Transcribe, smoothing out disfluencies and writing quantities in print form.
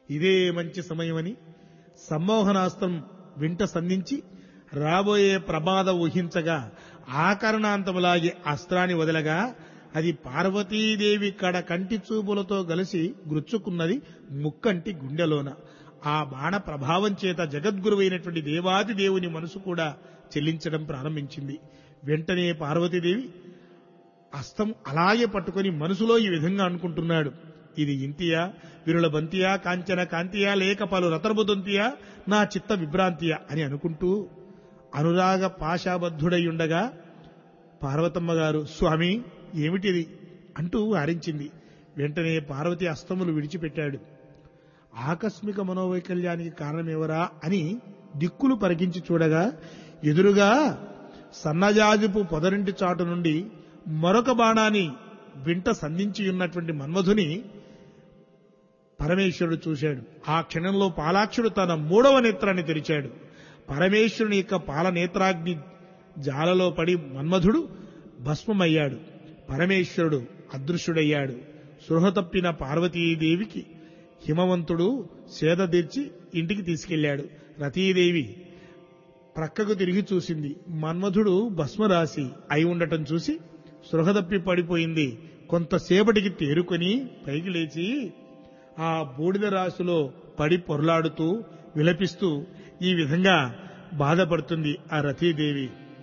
ఇదే మంచి సమయమని సమ్మోహనాస్త్రం వింట సంధించి రాబోయే ప్రమాదం ఊహించగా ఆకరణాంతములాగి అస్త్రాన్ని వదలగా అది పార్వతీదేవి కడ కంటి చూపులతో కలిసి గుచ్చుకున్నది ముక్కంటి గుండెలోన. ఆ బాణ ప్రభావం చేత జగద్గురువైనటువంటి దేవాది దేవుని మనసు కూడా చెల్లించడం ప్రారంభించింది. వెంటనే పార్వతీదేవి అస్తం అలాగే పట్టుకొని మనసులో ఈ విధంగా అనుకుంటున్నాడు, ఇది ఇంతియా, విరుల బంతియా, కాంచన కాంతియా, లేక పలు రతర్బుదొంతియా, నా చిత్త విభ్రాంతియా అని అనుకుంటూ అనురాగ పాశాబద్ధుడయ్యుండగా పార్వతమ్మ గారు, స్వామి ఏమిటిది అంటూ వారించింది. వెంటనే పార్వతి అస్తములు విడిచిపెట్టాడు. ఆకస్మిక మనోవైకల్యానికి కారణమెవరా అని దిక్కులు పరికించి చూడగా ఎదురుగా సన్నజాజుపు పొదరింటి చాటు నుండి మరొక బాణాన్ని వింట సంధించి ఉన్నటువంటి మన్మధుని పరమేశ్వరుడు చూశాడు. ఆ క్షణంలో పాలాక్షుడు తన 3వ నేత్రాన్ని తెరిచాడు. పరమేశ్వరుని యొక్క పాలనేత్రాగ్ని జాలలో పడి మన్మధుడు భస్మమయ్యాడు. పరమేశ్వరుడు అదృశ్యుడయ్యాడు. సృహ తప్పిన పార్వతీదేవికి హిమవంతుడు సేద తీర్చి ఇంటికి తీసుకెళ్లాడు. రతీదేవి ప్రక్కకు తిరిగి చూసింది. మన్మధుడు భస్మరాశి అయి ఉండటం చూసి సృహదప్పి పడిపోయింది. కొంతసేపటికి తేరుకొని పైకి లేచి ఆ బూడిద రాశిలో పడి పొరలాడుతూ విలపిస్తూ ఈ విధంగా బాధపడుతుంది ఆ రతీదేవి.